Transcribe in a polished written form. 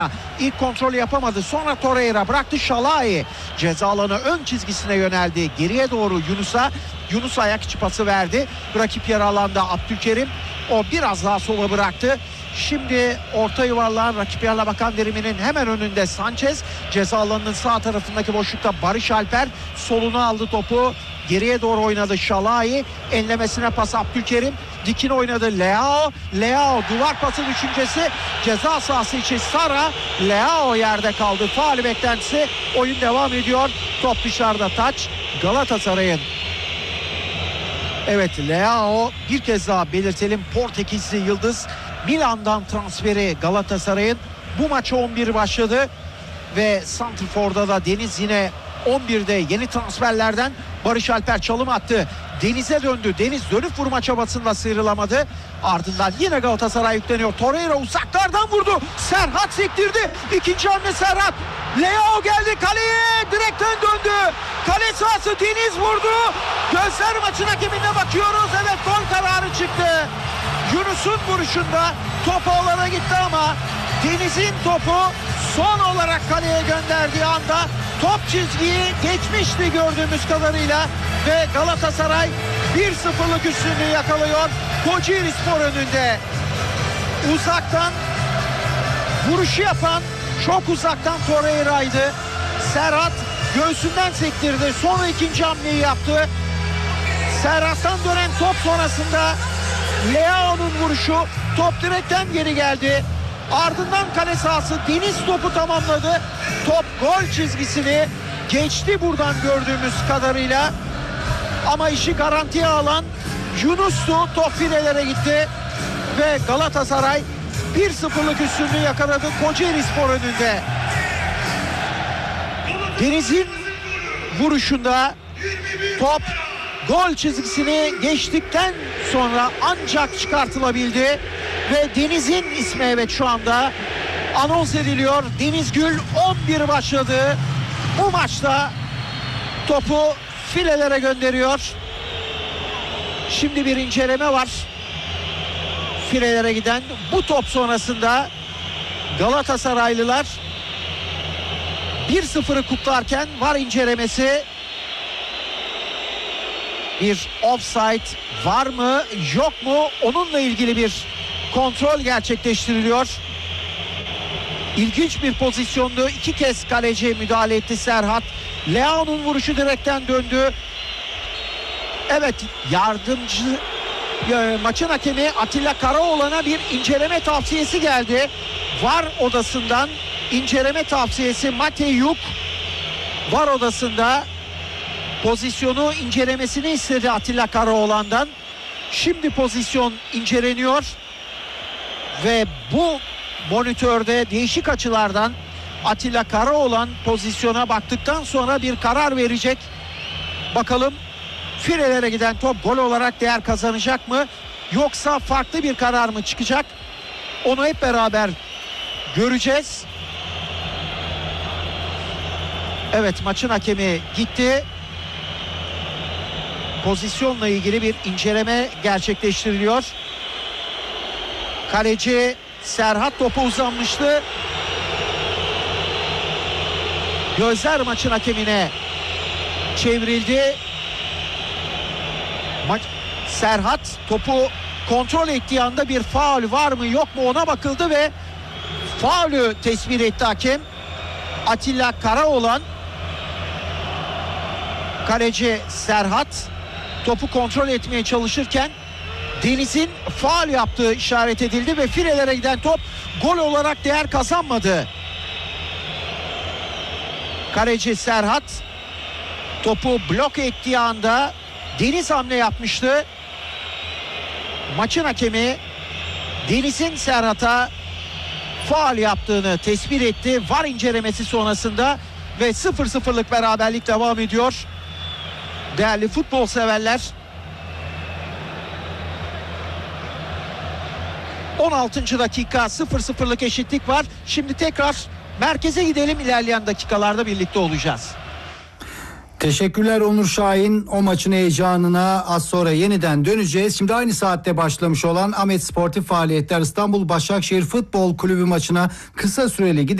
İlk kontrolü yapamadı. Sonra Torreira bıraktı. Şalai ceza alanı ön çizgisine yöneldi. Geriye doğru Yunus'a. Yunus ayak içi pası verdi. Rakip yarı alanda Abdülkerim. O biraz daha sola bıraktı. Şimdi orta yuvarlağın rakip yarıla bakan diriminin hemen önünde Sanchez. Ceza alanının sağ tarafındaki boşlukta Barış Alper soluna aldı topu. Geriye doğru oynadı Şalai. Enlemesine pas Abdülkerim. Dikine oynadı Leao. Leao duvar pası düşüncesi. Ceza sahası içi Sara. Leao yerde kaldı. Faul beklentisi. Oyun devam ediyor. Top dışarıda, taç Galatasaray'ın. Evet, Leao bir kez daha belirtelim, Portekizli yıldız. Milan'dan transferi Galatasaray'ın. Bu maça 11 başladı ve santrforda da Deniz yine 11'de yeni transferlerden. Barış Alper çalım attı. Deniz'e döndü. Deniz dönüp vurma çabasında sıyrılamadı. Ardından yine Galatasaray yükleniyor. Torreira uzaklardan vurdu. Serhat sektirdi. İkinci hamle Serhat. Leao geldi kaleye. Direkten döndü. Kale sahası, Deniz vurdu. Gözler maçın hakemine bakıyoruz. Evet, gol kararı çıktı. Yunus'un vuruşunda top ağlara gitti ama Deniz'in topu son olarak kaleye gönderdiği anda top çizgiyi geçmişti gördüğümüz kadarıyla ve Galatasaray 1-0'lık üstünlüğü yakalıyor. Kocaelispor önünde. Uzaktan vuruşu yapan çok uzaktan Torreira'ydı. Serhat göğsünden sektirdi. Sonra ikinci hamleyi yaptı. Serhat'tan dönen top sonrasında Leao'nun vuruşu, top direkten geri geldi. Ardından kale sahası, Deniz topu tamamladı. Top gol çizgisini geçti buradan gördüğümüz kadarıyla. Ama işi garantiye alan Yunus'tu. Top filelere gitti ve Galatasaray 1-0'lık üstünlüğü yakaladı Kocaelispor önünde. Deniz'in vuruşunda top gol çizgisini geçtikten sonra ancak çıkartılabildi ve Deniz'in ismi evet şu anda anons ediliyor. Deniz Gül 11 başladı. Bu maçta topu filelere gönderiyor. Şimdi bir inceleme var. Filelere giden bu top sonrasında Galatasaraylılar 1-0'ı kutlarken VAR incelemesi. Bir offside var mı yok mu, onunla ilgili bir kontrol gerçekleştiriliyor. İlginç bir pozisyondu. 2 kez kaleci müdahale etti Serhat. Leao'nun vuruşu direkten döndü. Evet, yardımcı maçın hakemi Atilla Karaoğlan'a bir inceleme tavsiyesi geldi. VAR odasından inceleme tavsiyesi. Matej Yuk VAR odasında pozisyonu incelemesini istedi Atilla Karaoğlan'dan. Şimdi pozisyon inceleniyor ve bu monitörde değişik açılardan Atilla Karaoğlan pozisyona baktıktan sonra bir karar verecek. Bakalım filelere giden top gol olarak değer kazanacak mı? Yoksa farklı bir karar mı çıkacak? Onu hep beraber göreceğiz. Evet, maçın hakemi gitti. Pozisyonla ilgili bir inceleme gerçekleştiriliyor. Kaleci Serhat topu uzanmıştı. Gözler maçın hakemine çevrildi. Serhat topu kontrol ettiği anda bir faul var mı yok mu ona bakıldı ve faulü tespit etti hakem. Atilla Karaoğlan. Kaleci Serhat topu kontrol etmeye çalışırken Deniz'in faul yaptığı işaret edildi ve filelere giden top gol olarak değer kazanmadı. Kaleci Serhat topu bloke ettiği anda Deniz hamle yapmıştı. Maçın hakemi Deniz'in Serhat'a faul yaptığını tespit etti. VAR incelemesi sonrasında ve 0-0'lık beraberlik devam ediyor. Değerli futbol severler, 16. dakika 0-0'lık eşitlik var. Şimdi tekrar merkeze gidelim, ilerleyen dakikalarda birlikte olacağız. Teşekkürler Onur Şahin. O maçın heyecanına az sonra yeniden döneceğiz. Şimdi aynı saatte başlamış olan Ahmet Sportif Faaliyetler İstanbul Başakşehir Futbol Kulübü maçına kısa süreli gidelim.